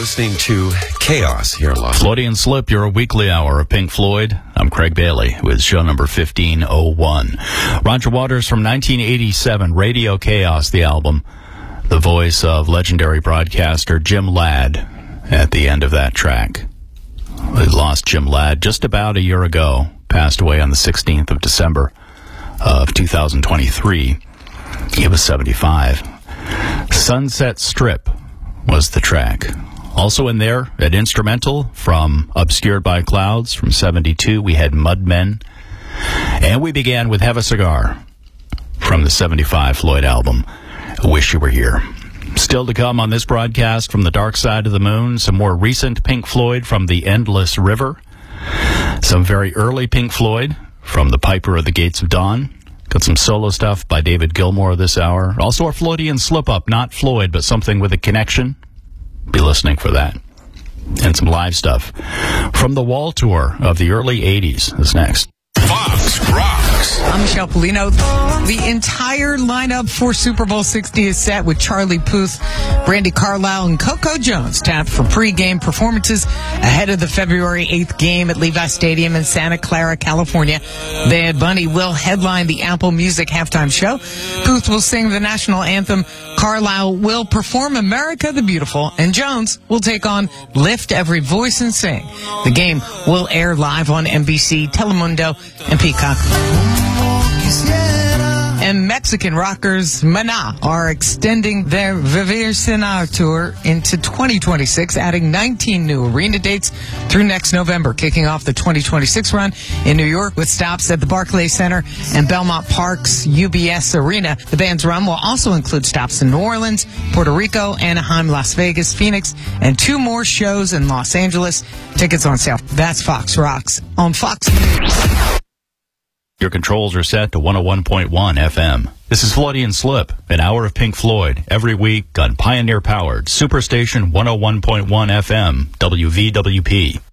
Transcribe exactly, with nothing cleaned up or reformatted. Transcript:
listening to Chaos here in Los Angeles. Freudian Slip, your weekly hour of Pink Floyd. I'm Craig Bailey with show number fifteen oh one. Roger Waters from nineteen eighty-seven, Radio Chaos, the album. The voice of legendary broadcaster Jim Ladd at the end of that track. We lost Jim Ladd just about a year ago. Passed away on the sixteenth of December of two thousand twenty-three. He was seventy-five. Sunset Strip was the track. Also in there, an instrumental from Obscured by Clouds from seventy-two. We had Mudmen. And we began with Have a Cigar from the seventy-five Floyd album, Wish You Were Here. Still to come on this broadcast from the Dark Side of the Moon, some more recent Pink Floyd from The Endless River. Some very early Pink Floyd from The Piper of the Gates of Dawn. Got some solo stuff by David Gilmour this hour. Also a Floydian slip-up, not Floyd, but something with a connection. Be listening for that. And some live stuff from the Wall Tour of the early eighties is next. Fox Rocks. I'm Michelle Polino. The entire lineup for Super Bowl sixty is set with Charlie Puth, Brandi Carlile, and Coco Jones tapped for pre-game performances ahead of the February eighth game at Levi Stadium in Santa Clara, California. Bad Bunny will headline the Apple Music halftime show. Puth will sing the national anthem. Carlile will perform America the Beautiful, and Jones will take on Lift Every Voice and Sing. The game will air live on N B C, Telemundo, and Peacock. And Mexican rockers Maná are extending their Vivir Cenar tour into twenty twenty-six, adding nineteen new arena dates through next November, kicking off the twenty twenty-six run in New York with stops at the Barclays Center and Belmont Park's U B S Arena. The band's run will also include stops in New Orleans, Puerto Rico, Anaheim, Las Vegas, Phoenix, and two more shows in Los Angeles. Tickets on sale. That's Fox Rocks on Fox News. Your controls are set to one oh one point one F M. This is Freudian Slip, an hour of Pink Floyd, every week on Pioneer-powered Superstation one oh one point one F M, W V W P.